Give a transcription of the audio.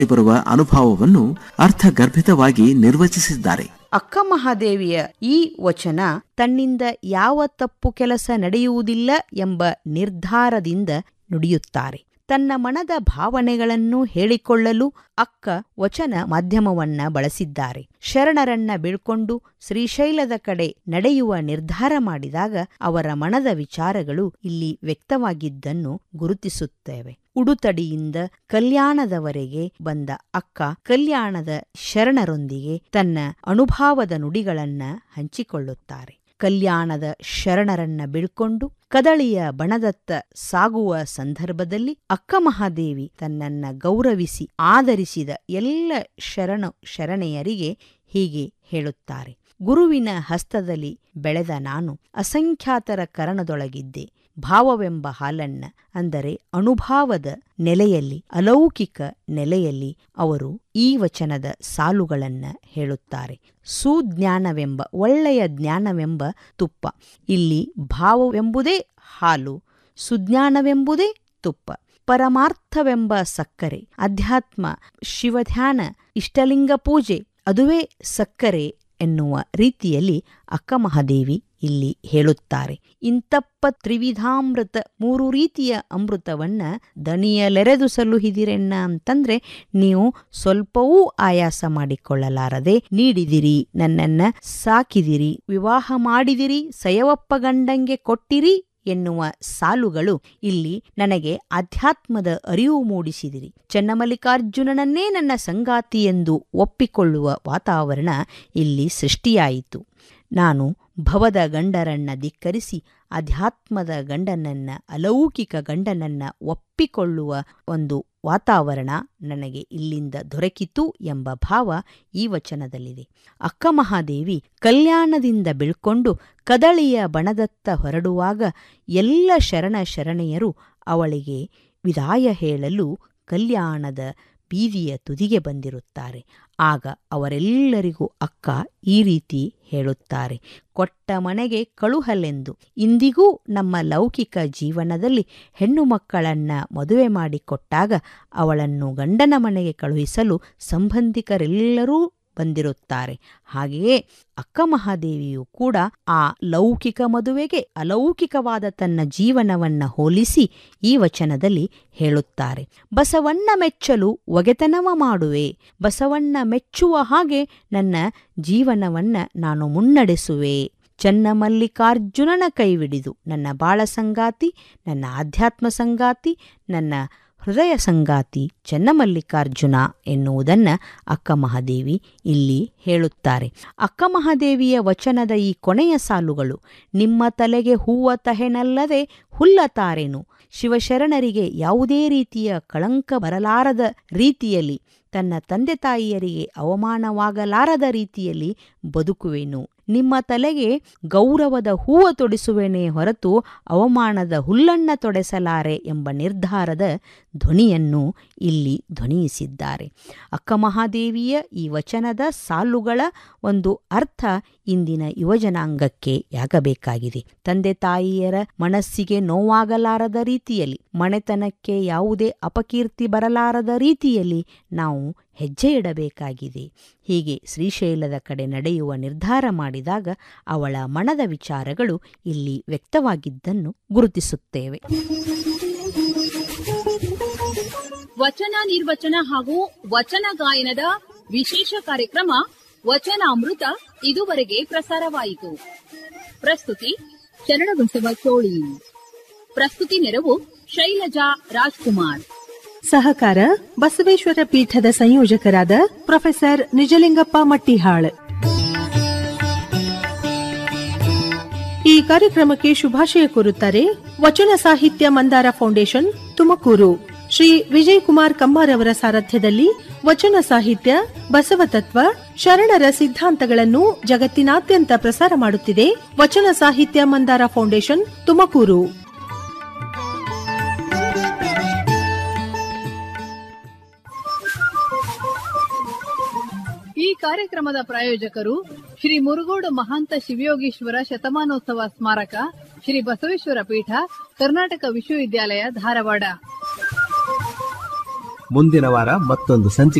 ಬರುವ ಅನುಭವವನ್ನು ಅರ್ಥಗರ್ಭಿತವಾಗಿ ನಿರ್ವಚಿಸಿದ್ದಾರೆ. ಅಕ್ಕ ಮಹಾದೇವಿಯ ಈ ವಚನ ತನ್ನಿಂದ ಯಾವ ತಪ್ಪು ಕೆಲಸ ನಡೆಯುವುದಿಲ್ಲ ಎಂಬ ನಿರ್ಧಾರದಿಂದ ನುಡಿಯುತ್ತಾರೆ. ತನ್ನ ಮನದ ಭಾವನೆಗಳನ್ನು ಹೇಳಿಕೊಳ್ಳಲು ಅಕ್ಕ ವಚನ ಮಾಧ್ಯಮವನ್ನ ಬಳಸಿದ್ದಾರೆ. ಶರಣರನ್ನ ಬೀಳ್ಕೊಂಡು ಶ್ರೀಶೈಲದ ಕಡೆ ನಡೆಯುವ ನಿರ್ಧಾರ ಮಾಡಿದಾಗ ಅವರ ಮನದ ವಿಚಾರಗಳು ಇಲ್ಲಿ ವ್ಯಕ್ತವಾಗಿದ್ದನ್ನು ಗುರುತಿಸುತ್ತೇವೆ. ಉಡುತಡಿಯಿಂದ ಕಲ್ಯಾಣದವರೆಗೆ ಬಂದ ಅಕ್ಕ ಕಲ್ಯಾಣದ ಶರಣರೊಂದಿಗೆ ತನ್ನ ಅನುಭವದ ನುಡಿಗಳನ್ನ ಹಂಚಿಕೊಳ್ಳುತ್ತಾರೆ. ಕಲ್ಯಾಣದ ಶರಣರನ್ನ ಬೀಳ್ಕೊಂಡು ಕದಳಿಯ ಬಣದತ್ತ ಸಾಗುವ ಸಂದರ್ಭದಲ್ಲಿ ಅಕ್ಕ ಮಹಾದೇವಿ ತನ್ನನ್ನ ಗೌರವಿಸಿ ಆದರಿಸಿದ ಎಲ್ಲ ಶರಣೆಯರಿಗೆ ಹೀಗೆ ಹೇಳುತ್ತಾರೆ. ಗುರುವಿನ ಹಸ್ತದಲ್ಲಿ ಬೆಳೆದ ನಾನು ಅಸಂಖ್ಯಾತರ ಕರಣದೊಳಗಿದ್ದೆ. ಭಾವವೆಂಬ ಹಾಲನ್ನ ಅಂದರೆ ಅನುಭಾವದ ನೆಲೆಯಲ್ಲಿ, ಅಲೌಕಿಕ ನೆಲೆಯಲ್ಲಿ ಅವರು ಈ ವಚನದ ಸಾಲುಗಳನ್ನ ಹೇಳುತ್ತಾರೆ. ಸುಜ್ಞಾನವೆಂಬ ಒಳ್ಳೆಯ ಜ್ಞಾನವೆಂಬ ತುಪ್ಪ. ಇಲ್ಲಿ ಭಾವವೆಂಬುದೇ ಹಾಲು, ಸುಜ್ಞಾನವೆಂಬುದೇ ತುಪ್ಪ. ಪರಮಾರ್ಥವೆಂಬ ಸಕ್ಕರೆ, ಅಧ್ಯಾತ್ಮ, ಶಿವಧ್ಯಾನ, ಇಷ್ಟಲಿಂಗ ಪೂಜೆ ಅದುವೇ ಸಕ್ಕರೆ ಎನ್ನುವ ರೀತಿಯಲ್ಲಿ ಅಕ್ಕ ಮಹಾದೇವಿ ಇಲ್ಲಿ ಹೇಳುತ್ತಾರೆ. ಇಂತಪ್ಪ ತ್ರಿವಿಧಾಮೃತ, 3 ರೀತಿಯ ಅಮೃತವನ್ನ ದಣಿಯಲೆರೆದು ಸಲ್ಲುಹಿದಿರೆನ್ನ ಅಂತಂದ್ರೆ ನೀವು ಸ್ವಲ್ಪವೂ ಆಯಾಸ ಮಾಡಿಕೊಳ್ಳಲಾರದೆ ನೀಡಿದಿರಿ, ನನ್ನನ್ನ ಸಾಕಿದಿರಿ, ವಿವಾಹ ಮಾಡಿದಿರಿ, ಸಯವಪ್ಪ ಗಂಡಂಗೆ ಕೊಟ್ಟಿರಿ ಎನ್ನುವ ಸಾಲುಗಳು ಇಲ್ಲಿ ನನಗೆ ಆಧ್ಯಾತ್ಮದ ಅರಿವು ಮೂಡಿಸಿದಿರಿ. ಚನ್ನಮಲ್ಲಿಕಾರ್ಜುನನನ್ನೇ ನನ್ನ ಸಂಗಾತಿ ಎಂದು ಒಪ್ಪಿಕೊಳ್ಳುವ ವಾತಾವರಣ ಇಲ್ಲಿ ಸೃಷ್ಟಿಯಾಯಿತು. ನಾನು ಭವದ ಗಂಡರನ್ನ ಧಿಕ್ಕರಿಸಿ ಅಧ್ಯಾತ್ಮದ ಗಂಡನನ್ನ, ಅಲೌಕಿಕ ಗಂಡನನ್ನ ಒಪ್ಪಿಕೊಳ್ಳುವ ಒಂದು ವಾತಾವರಣ ನನಗೆ ಇಲ್ಲಿಂದ ದೊರಕಿತು ಎಂಬ ಭಾವ ಈ ವಚನದಲ್ಲಿದೆ. ಅಕ್ಕ ಮಹಾದೇವಿ ಕಲ್ಯಾಣದಿಂದ ಬೀಳ್ಕೊಂಡು ಕದಳಿಯ ಬಣದತ್ತ ಹೊರಡುವಾಗ ಎಲ್ಲ ಶರಣೆಯರು ಅವಳಿಗೆ ವಿದಾಯ ಹೇಳಲು ಕಲ್ಯಾಣದ ಬೀದಿಯ ತುದಿಗೆ ಬಂದಿರುತ್ತಾರೆ. ಆಗ ಅವರೆಲ್ಲರಿಗೂ ಅಕ್ಕ ಈ ರೀತಿ ಹೇಳುತ್ತಾರೆ. ಕೊಟ್ಟ ಮನೆಗೆ ಕಳುಹಲೆಂದು ಇಂದಿಗೂ ನಮ್ಮ ಲೌಕಿಕ ಜೀವನದಲ್ಲಿ ಹೆಣ್ಣು ಮಕ್ಕಳನ್ನ ಮದುವೆ ಮಾಡಿಕೊಟ್ಟಾಗ ಅವಳನ್ನು ಗಂಡನ ಮನೆಗೆ ಕಳುಹಿಸಲು ಸಂಬಂಧಿಕರೆಲ್ಲರೂ ಬಂದಿರುತ್ತಾರೆ. ಹಾಗೆಯೇ ಅಕ್ಕ ಮಹಾದೇವಿಯು ಕೂಡ ಆ ಲೌಕಿಕ ಮದುವೆಗೆ ಅಲೌಕಿಕವಾದ ತನ್ನ ಜೀವನವನ್ನ ಹೋಲಿಸಿ ಈ ವಚನದಲ್ಲಿ ಹೇಳುತ್ತಾರೆ. ಬಸವಣ್ಣ ಮೆಚ್ಚಲು ಒಗೆತನವ ಮಾಡುವೆ, ಬಸವಣ್ಣ ಮೆಚ್ಚುವ ಹಾಗೆ ನನ್ನ ಜೀವನವನ್ನ ನಾನು ಮುನ್ನಡೆಸುವೆ. ಚನ್ನಮಲ್ಲಿಕಾರ್ಜುನನ ಕೈವಿಡಿದು ನನ್ನ ಬಾಳ ಸಂಗಾತಿ, ನನ್ನ ಆಧ್ಯಾತ್ಮ ಸಂಗಾತಿ, ನನ್ನ ಹೃದಯ ಸಂಗಾತಿ ಚನ್ನಮಲ್ಲಿಕಾರ್ಜುನ ಎನ್ನುವುದನ್ನ ಅಕ್ಕ ಮಹಾದೇವಿ ಇಲ್ಲಿ ಹೇಳುತ್ತಾರೆ. ಅಕ್ಕ ಮಹಾದೇವಿಯ ವಚನದ ಈ ಕೊನೆಯ ಸಾಲುಗಳು, ನಿಮ್ಮ ತಲೆಗೆ ಹೂವ ತಹೆನಲ್ಲದೆ ಹುಲ್ಲತಾರೆನು, ಶಿವಶರಣರಿಗೆ ಯಾವುದೇ ರೀತಿಯ ಕಳಂಕ ಬರಲಾರದ ರೀತಿಯಲ್ಲಿ, ತನ್ನ ತಂದೆ ತಾಯಿಯರಿಗೆ ಅವಮಾನವಾಗಲಾರದ ರೀತಿಯಲ್ಲಿ ಬದುಕುವೆನು. ನಿಮ್ಮ ತಲೆಗೆ ಗೌರವದ ಹೂವ ತೊಡಿಸುವೆನೇ ಹೊರತು ಅವಮಾನದ ಹುಲ್ಲನ್ನ ತೊಡೆಸಲಾರೆ ಎಂಬ ನಿರ್ಧಾರದ ಧ್ವನಿಯನ್ನು ಇಲ್ಲಿ ಧ್ವನಿಯಿಸಿದ್ದಾರೆ. ಅಕ್ಕ ಮಹಾದೇವಿಯ ಈ ವಚನದ ಸಾಲುಗಳ ಒಂದು ಅರ್ಥ ಇಂದಿನ ಯುವಜನಾಂಗಕ್ಕೆ ಯಾಗಬೇಕಾಗಿದೆ. ತಂದೆ ತಾಯಿಯರ ಮನಸ್ಸಿಗೆ ನೋವಾಗಲಾರದ ರೀತಿಯಲ್ಲಿ, ಮನೆತನಕ್ಕೆ ಯಾವುದೇ ಅಪಕೀರ್ತಿ ಬರಲಾರದ ರೀತಿಯಲ್ಲಿ ನಾವು ಹೆಜ್ಜೆ ಇಡಬೇಕಾಗಿದೆ. ಹೀಗೆ ಶ್ರೀಶೈಲದ ಕಡೆ ನಡೆಯುವ ನಿರ್ಧಾರ ಮಾಡಿದಾಗ ಅವಳ ಮನದ ವಿಚಾರಗಳು ಇಲ್ಲಿ ವ್ಯಕ್ತವಾಗಿದ್ದನ್ನು ಗುರುತಿಸುತ್ತೇವೆ. ವಚನ ನಿರ್ವಚನ ಹಾಗೂ ವಚನ ಗಾಯನದ ವಿಶೇಷ ಕಾರ್ಯಕ್ರಮ ವಚನಾಮೃತ ಇದುವರೆಗೆ ಪ್ರಸಾರವಾಯಿತು. ಪ್ರಸ್ತುತಿ ಶರಣಬಸವ ಚೋಳಿ. ಪ್ರಸ್ತುತಿ ನೆರವು ಶೈಲಜಾ ರಾಜ್ಕುಮಾರ್. ಸಹಕಾರ ಬಸವೇಶ್ವರ ಪೀಠದ ಸಂಯೋಜಕರಾದ ಪ್ರೊಫೆಸರ್ ನಿಜಲಿಂಗಪ್ಪ ಮಟ್ಟಿಹಾಳ್. ಈ ಕಾರ್ಯಕ್ರಮಕ್ಕೆ ಶುಭಾಶಯ ಕೋರುತ್ತಾರೆ ವಚನ ಸಾಹಿತ್ಯ ಮಂದಾರ ಫೌಂಡೇಶನ್, ತುಮಕೂರು. ಶ್ರೀ ವಿಜಯಕುಮಾರ್ ಕಮ್ಮಾರ್ ಅವರ ಸಾರಥ್ಯದಲ್ಲಿ ವಚನ ಸಾಹಿತ್ಯ, ಬಸವತತ್ವ, ಶರಣರ ಸಿದ್ಧಾಂತಗಳನ್ನು ಜಗತ್ತಿನಾದ್ಯಂತ ಪ್ರಸಾರ ಮಾಡುತ್ತಿದೆ ವಚನ ಸಾಹಿತ್ಯ ಮಂದಾರ ಫೌಂಡೇಶನ್, ತುಮಕೂರು. ಈ ಕಾರ್ಯಕ್ರಮದ ಪ್ರಾಯೋಜಕರು ಶ್ರೀ ಮುರುಗೋಡು ಮಹಾಂತ ಶಿವಯೋಗೀಶ್ವರ ಶತಮಾನೋತ್ಸವ ಸ್ಮಾರಕ, ಶ್ರೀ ಬಸವೇಶ್ವರ ಪೀಠ, ಕರ್ನಾಟಕ ವಿಶ್ವವಿದ್ಯಾಲಯ, ಧಾರವಾಡ. ಮುಂದಿನ ವಾರ ಮತ್ತೊಂದು ಸಂಚಿಕೆ